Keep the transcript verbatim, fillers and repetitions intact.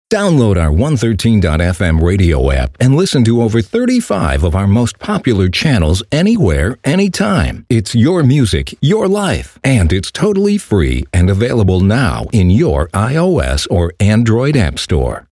Download our one thirteen dot f m radio app and listen to over thirty-five of our most popular channels anywhere, anytime. It's your music, your life, and it's totally free and available now in your iOS or Android app store.